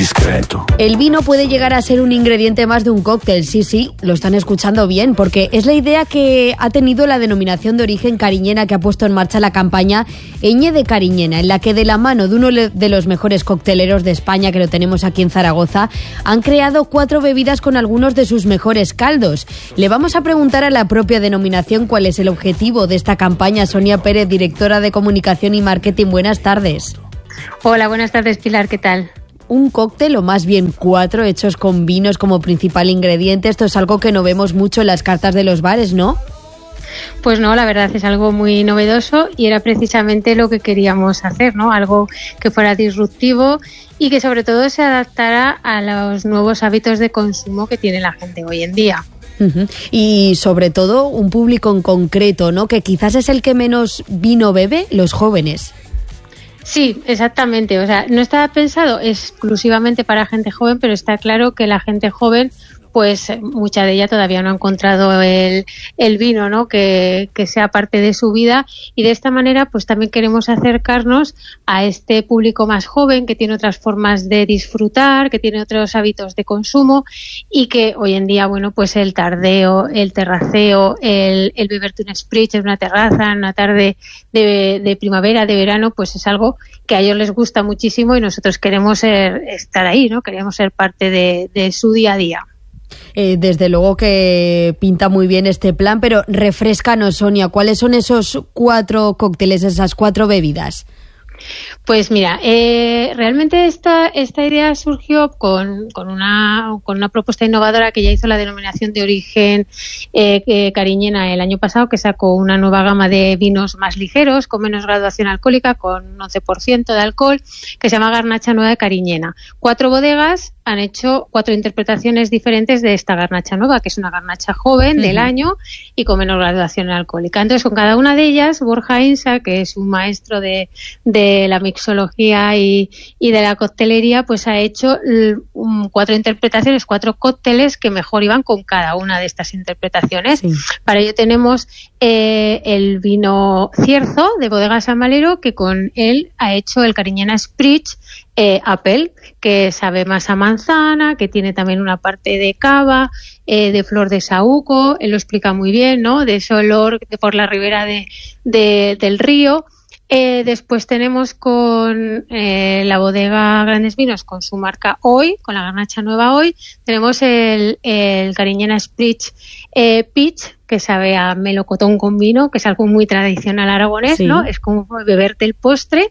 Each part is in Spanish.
discreto. El vino puede llegar a ser un ingrediente más de un cóctel, sí, lo están escuchando bien, porque es la idea que ha tenido la denominación de origen cariñena que ha puesto en marcha la campaña Eñe de Cariñena, en la que de la mano de uno de los mejores cocteleros de España, que lo tenemos aquí en Zaragoza, han creado 4 bebidas con algunos de sus mejores caldos. Le vamos a preguntar a la propia denominación cuál es el objetivo de esta campaña. Sonia Pérez, directora de Comunicación y Marketing, buenas tardes. Hola, buenas tardes, Pilar, ¿qué tal? Un cóctel, o más bien 4, hechos con vinos como principal ingrediente. Esto es algo que no vemos mucho en las cartas de los bares, ¿no? Pues no, la verdad es algo muy novedoso y era precisamente lo que queríamos hacer, ¿no? Algo que fuera disruptivo y que sobre todo se adaptara a los nuevos hábitos de consumo que tiene la gente hoy en día. Y sobre todo un público en concreto, ¿no? Que quizás es el que menos vino bebe, los jóvenes. Sí, exactamente. O sea, no está pensado exclusivamente para gente joven, pero está claro que la gente joven, pues mucha de ella todavía no ha encontrado el vino, ¿no? Que sea parte de su vida, y de esta manera pues también queremos acercarnos a este público más joven que tiene otras formas de disfrutar, que tiene otros hábitos de consumo y que hoy en día, bueno, pues el tardeo, el terraceo, el beberte un spritz en una terraza, en una tarde de primavera, de verano, pues es algo que a ellos les gusta muchísimo y nosotros queremos estar ahí, ¿no? Queremos ser parte de su día a día. Desde luego que pinta muy bien este plan, pero refréscanos, Sonia, ¿cuáles son esos 4 cócteles, esas 4 bebidas? Pues mira, realmente esta idea surgió con una propuesta innovadora que ya hizo la denominación de origen cariñena el año pasado, que sacó una nueva gama de vinos más ligeros, con menos graduación alcohólica, con un 11% de alcohol, que se llama Garnacha Nueva de Cariñena. 4 bodegas han hecho 4 interpretaciones diferentes de esta garnacha nueva, que es una garnacha joven del año y con menos graduación alcohólica. Entonces, con cada una de ellas, Borja Insa, que es un maestro de la mixología y de la coctelería, pues ha hecho 4 interpretaciones, 4 cócteles que mejor iban con cada una de estas interpretaciones. Sí. Para ello tenemos el vino Cierzo de Bodega San Valero, que con él ha hecho el Cariñena Spritz Apple, que sabe más a manzana, que tiene también una parte de cava, de flor de saúco. Él lo explica muy bien, ¿no? De ese olor por la ribera del río. Después tenemos con la bodega Grandes Vinos, con su marca Hoy, con la garnacha nueva Hoy, tenemos el Cariñena Spritz Peach, que sabe a melocotón con vino, que es algo muy tradicional aragonés, sí, ¿no? Es como beberte el postre.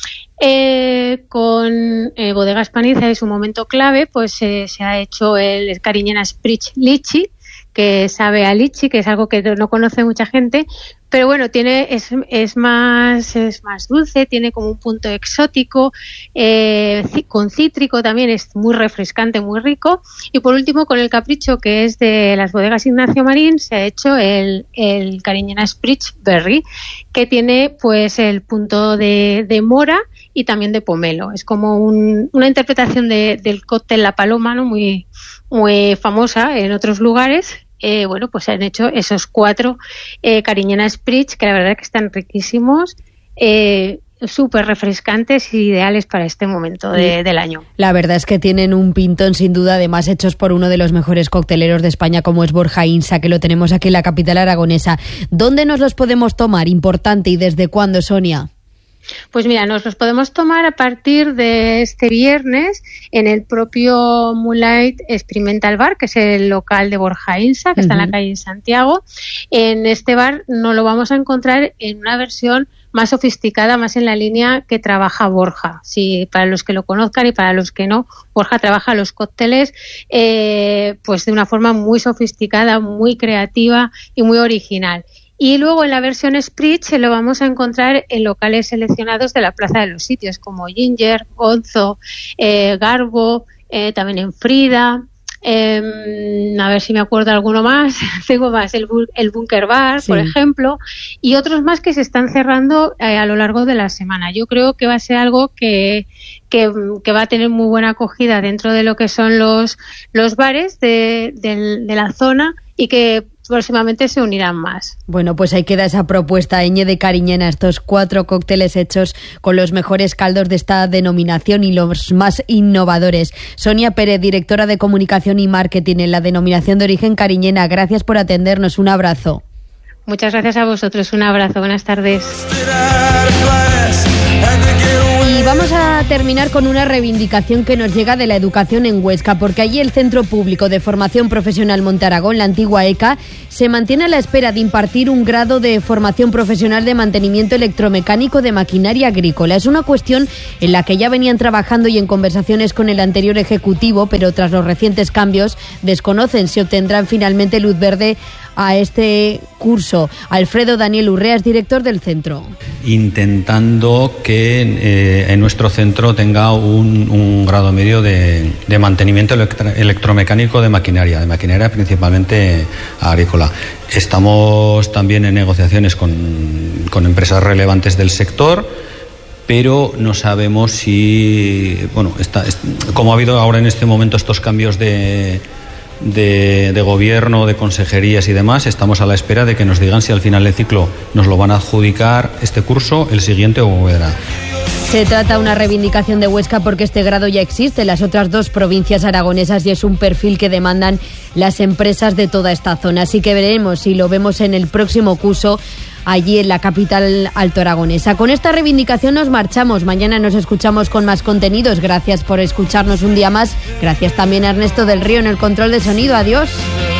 Con Bodega Hispaniza, en su momento clave, pues se ha hecho el Cariñena Spritz Lichi, que sabe a lichi, que es algo que no conoce mucha gente, pero bueno, es más dulce, tiene como un punto exótico, con cítrico también, es muy refrescante, muy rico. Y por último, con el Capricho, que es de las bodegas Ignacio Marín, se ha hecho el Cariñena Spritz Berry, que tiene pues el punto de mora y también de pomelo. Es como una interpretación del cóctel La Paloma, ¿no? Muy famosa en otros lugares. Bueno, pues han hecho esos 4 Cariñena Spritz, que la verdad que están riquísimos, súper refrescantes y ideales para este momento del año. La verdad es que tienen un pintón sin duda, además hechos por uno de los mejores cocteleros de España, como es Borja Insa, que lo tenemos aquí en la capital aragonesa. ¿Dónde nos los podemos tomar? Importante, ¿y desde cuándo, Sonia? Pues mira, nos los podemos tomar a partir de este viernes en el propio Moonlight Experimental Bar, que es el local de Borja Insa, que está en la calle Santiago. En este bar no lo vamos a encontrar en una versión más sofisticada, más en la línea que trabaja Borja. Sí, para los que lo conozcan y para los que no, Borja trabaja los cócteles pues de una forma muy sofisticada, muy creativa y muy original. Y luego en la versión Spritz lo vamos a encontrar en locales seleccionados de la Plaza de los Sitios, como Ginger, Gonzo, Garbo, también en Frida. A ver si me acuerdo alguno más. Tengo más, el Bunker Bar, sí, por ejemplo, y otros más que se están cerrando a lo largo de la semana. Yo creo que va a ser algo que va a tener muy buena acogida dentro de lo que son los bares de la zona, y que próximamente se unirán más. Bueno, pues ahí queda esa propuesta, Eñe de Cariñena, estos 4 cócteles hechos con los mejores caldos de esta denominación y los más innovadores. Sonia Pérez, directora de Comunicación y Marketing en la denominación de origen Cariñena, gracias por atendernos, un abrazo. Muchas gracias a vosotros, un abrazo, buenas tardes. Y vamos a terminar con una reivindicación que nos llega de la educación en Huesca, porque allí el Centro Público de Formación Profesional Monte Aragón, la antigua ECA, se mantiene a la espera de impartir un grado de formación profesional de mantenimiento electromecánico de maquinaria agrícola. Es una cuestión en la que ya venían trabajando y en conversaciones con el anterior ejecutivo, pero tras los recientes cambios desconocen si obtendrán finalmente luz verde a este curso. Alfredo Daniel Urrea es director del centro. Intentando que en nuestro centro tenga un grado medio de mantenimiento electromecánico de maquinaria principalmente agrícola. Estamos también en negociaciones con empresas relevantes del sector, pero no sabemos si, como ha habido ahora en este momento estos cambios de gobierno, de consejerías y demás, estamos a la espera de que nos digan si al final del ciclo nos lo van a adjudicar este curso, el siguiente o volverá. Se trata de una reivindicación de Huesca porque este grado ya existe en las otras 2 provincias aragonesas y es un perfil que demandan las empresas de toda esta zona. Así que veremos si lo vemos en el próximo curso allí en la capital altoaragonesa. Con esta reivindicación nos marchamos. Mañana nos escuchamos con más contenidos. Gracias por escucharnos un día más. Gracias también a Ernesto del Río en el control de sonido. Adiós.